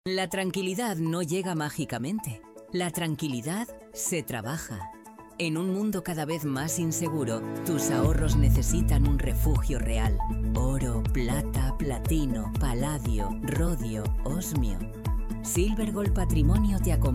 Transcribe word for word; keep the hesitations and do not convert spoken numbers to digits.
La tranquilidad no llega mágicamente. La tranquilidad se trabaja. En un mundo cada vez más inseguro, tus ahorros necesitan un refugio real. Oro, plata, platino, paladio, rodio, osmio. Silver Gold Patrimonio te acompaña.